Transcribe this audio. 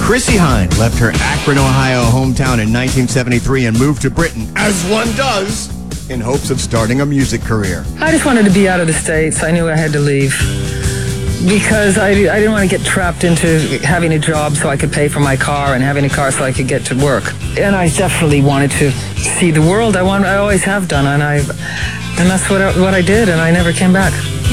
Chrissie Hynde left her Akron, Ohio hometown in 1973 and moved to Britain, as one does, in hopes of starting a music career. I just wanted to be out of the States. I knew I had to leave because I didn't want to get trapped into having a job so I could pay for my car and having a car so I could get to work. And I definitely wanted to see the world. I always have done, and that's what I did, and I never came back.